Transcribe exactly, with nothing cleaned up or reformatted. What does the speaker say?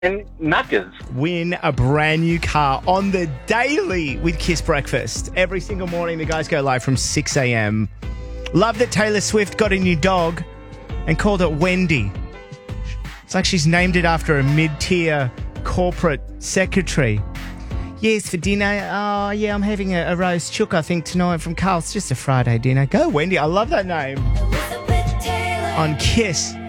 And Knuckers. Win a brand new car on the daily with Kiss Breakfast. Every single morning, the guys go live from six a.m. Love that Taylor Swift got a new dog and called it Wendy. It's like she's named it after a mid-tier corporate secretary. Yes, for dinner. Oh, yeah, I'm having a, a roast chook, I think, tonight from Carl's. Just a Friday dinner. Go, Wendy. I love that name. On Kiss.